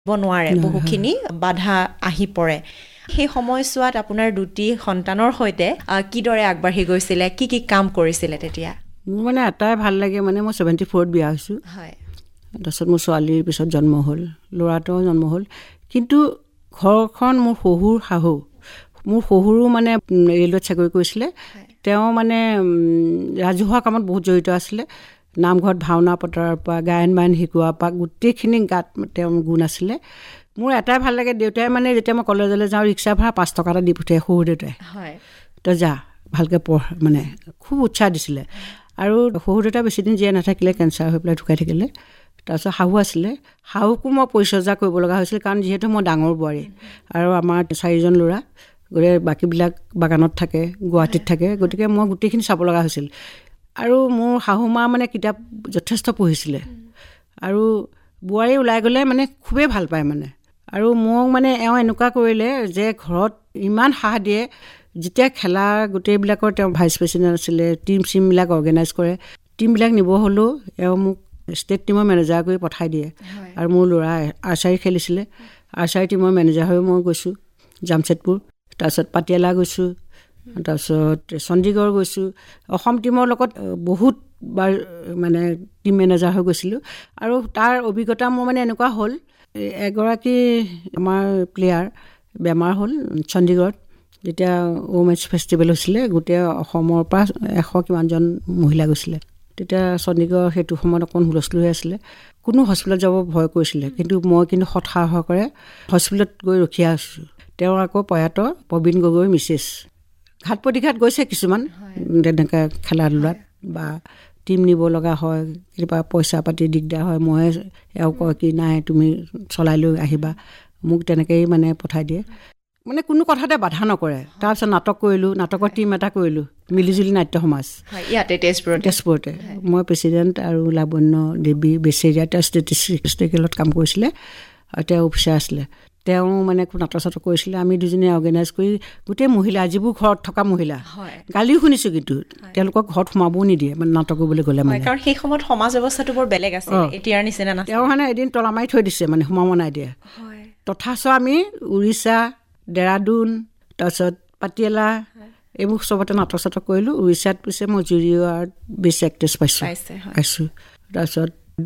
নোৱাৰে, বহুখিনি বাধা আহি পৰে। সেই সময়ছোৱাত আপোনাৰ দুটি সন্তানৰ সৈতে কিদৰে আগবাঢ়ি গৈছিলে, কি কি কাম কৰিছিলে তেতিয়া? মোৰ মানে এটাই ভাল লাগে, মানে মই 74ত বিয়া হৈছোঁ। হয়। তাৰপিছত মোৰ ছোৱালীৰ পিছত জন্ম হ'ল, ল'ৰাটোও জন্ম হ'ল। কিন্তু ঘৰখন মোৰ মোৰ শহুৰো মানে ৰেলৱেত চাকৰি কৰিছিলে। তেওঁ মানে ৰাজহুৱা কামত বহুত জড়িত আছিলে। নামঘৰত ভাওনা পতাৰ পৰা গায়ন বায়ন শিকোৱাৰ পৰা গোটেইখিনি গাত তেওঁৰ গুণ আছিলে। মোৰ এটাই ভাল লাগে, দেউতাই মানে যেতিয়া মই কলেজলৈ যাওঁ ৰিক্সা ভাড়া 5 টকা এটা দি পঠিয়াই শহুৰ দেউতাই। তই যা ভালকৈ পঢ়, মানে খুব উৎসাহ দিছিলে। আৰু শহুৰ দেউতা বেছিদিন জীয়াই নাথাকিলে, কেঞ্চাৰ হৈ পেলাই ঢুকাই থাকিলে। তাৰপিছত শাহু আছিলে, শাহুকো মই পৰিচৰ্যা কৰিব লগা হৈছিল, কাৰণ যিহেতু মই ডাঙৰ বোৱাৰী আৰু আমাৰ 4জন ল'ৰা, গতিকে বাকীবিলাক বাগানত থাকে, গুৱাহাটীত থাকে, গতিকে মই গোটেইখিনি চাব লগা হৈছিল। আৰু মোৰ শাহুমা মানে কিতাপ যথেষ্ট পঢ়িছিলে, আৰু বোৱাৰী ওলাই গ'লে মানে খুবেই ভাল পায় মানে। আৰু মোক মানে এওঁ এনেকুৱা কৰিলে যে ঘৰত ইমান সাহ দিয়ে। যেতিয়া খেলা গোটেইবিলাকৰ তেওঁ ভাইচ প্ৰেচিডেণ্ট আছিলে, টিমবিলাক অৰ্গেনাইজ কৰে। টিমবিলাক নিব হ'লেও এওঁ মোক ষ্টেট টিমৰ মেনেজাৰ কৰি পঠাই দিয়ে। আৰু মোৰ ল'ৰা আৰ্চাৰী খেলিছিলে, আৰ্চাৰী টিমৰ মেনেজাৰ হৈ মই গৈছোঁ জামছেদপুৰ, তাৰপিছত পাটিয়ালা গৈছোঁ, তাৰপিছত চণ্ডীগড় গৈছোঁ। অসম টিমৰ লগত বহুতবাৰ মানে টিম মেনেজাৰ হৈ গৈছিলোঁ। আৰু তাৰ অভিজ্ঞতা মোৰ মানে এনেকুৱা হ'ল, এগৰাকী আমাৰ প্লেয়াৰ বেমাৰ হ'ল চণ্ডীগড়ত, যেতিয়া ওমেন্স ফেষ্টিভেল হৈছিলে, গোটেই অসমৰ পৰা 100 কিমানজন মহিলা গৈছিলে। তেতিয়া চণ্ডীগড় সেইটো সময়ত অকণ হুলস্থুল হৈ আছিলে, কোনো হস্পিটেলত যাব ভয় কৰিছিলে। কিন্তু মই সৎ সাহসেৰে হস্পিটেলত গৈ ৰখি আছোঁ। তেওঁ আকৌ প্ৰয়াত প্ৰবীণ গগৈ মিছেছ ঘাট প্ৰতিঘাত গৈছে কিছুমান তেনেকৈ খেলা ধূলাত, বা টিম নিব লগা হয়, কেতিয়াবা পইচা পাতি দিগদাৰ হয়, মই এওঁ কয় কি নাই তুমি চলাই লৈ আহিবা, মোক তেনেকৈয়ে মানে পঠাই দিয়ে, মানে কোনো কথাতে বাধা নকৰে। তাৰপিছত নাটক কৰিলোঁ, নাটকৰ টিম এটা কৰিলোঁ, মিলিজুলি নাট্য সমাজ, ইয়াতে তেজপুৰতে। মই প্ৰেচিডেণ্ট আৰু লাৱণ্য দেৱী বেচেৰীয়া, তেওঁ ষ্টেটিষ্টিকেলত কাম কৰিছিলে, আৰু তেওঁ অফিচাৰ আছিলে। তেওঁ মানে খুব নাটক চাটক কৰিছিলে। আমি দুজনীয়ে অৰ্গেনাইজ কৰি গোটেই মহিলা, যিবোৰ ঘৰত থকা মহিলা, গালিও শুনিছোঁ, কিন্তু তেওঁলোকক ঘৰত সোমাবও নিদিয়ে মানে নাটক কৰিবলৈ গ'লে, মানে কাৰণ সেই সময়ত সমাজ ব্যৱস্থাটো বৰ বেলেগ আছিল, এতিয়াৰ নিচিনা নাছিল। তেওঁ মানে এদিন তলা মাৰি থৈ দিছে, মানে সোমাব নাই দিয়ে। তথাচ আমি উৰিষ্যা, ডেৰাডুন, তাৰপিছত পাটিয়ালা, এইবোৰ চবতে নাটক চাটক কৰিলোঁ। উৰিষ্যাত পিছে মই জুৰি এৱাৰ্ড বেষ্ট এক্ট্ৰেছ পাইছোঁ। তাৰপিছত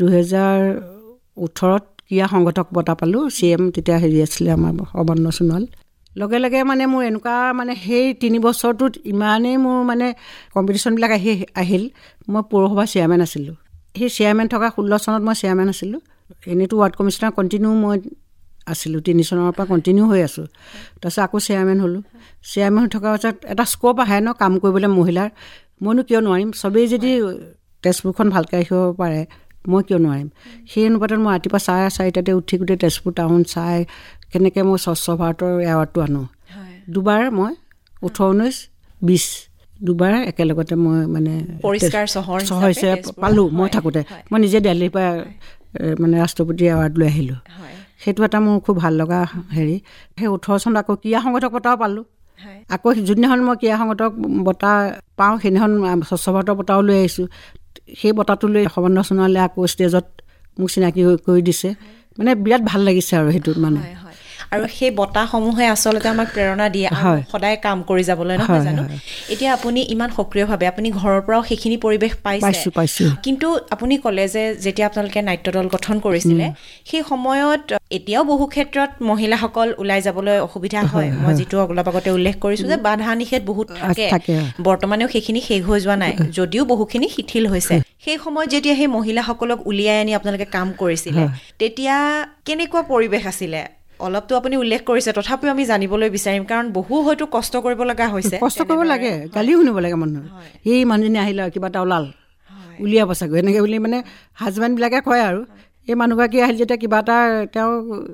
2018ত ক্ৰীড়া সংগঠক বঁটা পালোঁ। CM তেতিয়া আছিলে আমাৰ সৰ্বানন্দ সোণোৱাল। লগে লগে মানে মোৰ এনেকুৱা মানে সেই 3 বছৰটোত ইমানেই মোৰ মানে কম্পিটিশ্যনবিলাক আহিল। মই পৌৰসভা চেয়াৰমেন আছিলোঁ। সেই চেয়াৰমেন থকা 16 চনত মই চেয়াৰমেন আছিলোঁ। এনেইতো ৱাৰ্ড কমিশ্যনাৰ কণ্টিনিউ মই আছিলোঁ, 3 চনৰ পৰা কণ্টিনিউ হৈ আছোঁ। তাৰপিছত আকৌ চেয়াৰমেন হ'লোঁ। চেয়াৰমেন হৈ থকাৰ পাছত এটা স্ক'প আহে ন কাম কৰিবলৈ মহিলাৰ। মইনো কিয় নোৱাৰিম, চবেই যদি তেজপুৰখন ভালকৈ ৰাখিব পাৰে, মই কিয় নোৱাৰিম। সেই অনুপাতত মই ৰাতিপুৱা 4:30 উঠি গোটেই তেজপুৰ টাউন চাই কেনেকৈ মই স্বচ্ছ ভাৰতৰ এৱাৰ্ডটো আনো। 2 বাৰ মই 18, 19, 20 দুবাৰ একেলগতে মই মানে পৰিষ্কাৰ চহৰ হিচাপে পালোঁ। মই থাকোঁতে মই নিজে দিল্লীৰ পৰা মানে ৰাষ্ট্ৰপতি এৱাৰ্ড লৈ আহিলোঁ। সেইটো এটা মোৰ খুব ভাল লগা হেৰি। সেই 18 চনত আকৌ ক্ৰীড়া সংগঠক বঁটাও পালোঁ। আকৌ যোনদিনাখন মই ক্ৰীড়া সংগঠক বঁটা পাওঁ, সেইদিনাখন স্বচ্ছ ভাৰতৰ বঁটাও লৈ আহিছোঁ। সেই বঁটাটো লৈ সৰ্বানন্দ সোণোৱালে আকৌ ষ্টেজত মোক চিনাকি কৰি দিছে। মানে বিৰাট ভাল লাগিছে আৰু সেইটোত মানে। আৰু সেই বঁটাসমূহে আচলতে আমাক প্ৰেৰণা দিয়ে সদায় কাম কৰি যাবলৈ, নহয় জানো? এতিয়া আপুনি ইমান সক্ৰিয়ভাৱে আপুনি ঘৰৰ পৰাও সেইখিনি পৰিৱেশ পাইছে, কিন্তু আপুনি ক'লে যে যেতিয়া আপোনালোকে নাট্য দল গঠন কৰিছিলে, সেই সময়ত এতিয়াও বহু ক্ষেত্ৰত মহিলাসকল ওলাই যাবলৈ অসুবিধা হয়। মই যিটো অলপ আগতে উল্লেখ কৰিছোঁ যে বাধা নিষেধ বহুত থাকে। বৰ্তমানেও সেইখিনি শেষ হৈ যোৱা নাই, যদিও বহুখিনি শিথিল হৈছে। সেই সময়ত যেতিয়া সেই মহিলাসকলক উলিয়াই আনি আপোনালোকে কাম কৰিছিলে, তেতিয়া কেনেকুৱা পৰিৱেশ আছিলে? অলপতো আপুনি উল্লেখ কৰিছে, তথাপিও আমি জানিবলৈ বিচাৰিম, কাৰণ বহু হয়তো কষ্ট কৰিব লগা হৈছে। কষ্ট কৰিব লাগে, গালিও শুনিব লাগে মানুহৰ। সেই মানুহজনী আহিলে কিবা এটা ওলাল, উলিয়াব চাগৈ এনেকৈ বুলি মানে হাজবেণ্ডবিলাকে কয়। আৰু এই মানুহগৰাকী আহিল যেতিয়া কিবা এটা, তেওঁ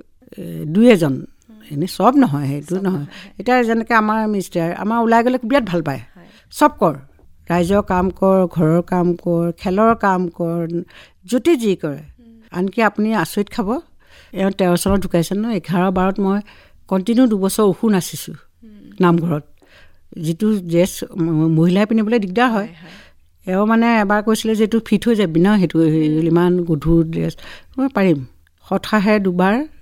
2-এজন, এনেই চব নহয়, সেইটো নহয়। এতিয়া যেনেকৈ আমাৰ মিষ্টাৰ আমাৰ ওলাই গ'লে বিৰাট ভাল পায়, চব কৰ, ৰাইজৰ কাম কৰ, ঘৰৰ কাম কৰ, খেলৰ কাম কৰ, য'তে যি কৰে। আনকি আপুনি আচৰিত খাব, 13 চনত ঢুকাইছে ন, 11-12ত মই কণ্টিনিউ 2 বছৰ ওখো নাচিছোঁ নামঘৰত। যিটো ড্ৰেছ মহিলাই পিন্ধিবলৈ দিগদাৰ হয়, এওঁ মানে এবাৰ কৈছিলে যে এইটো ফিট হৈ যাবি ন, সেইটো ইমান গধুৰ ড্ৰেছ। মই পাৰিম। হঠাহে 2 বাৰ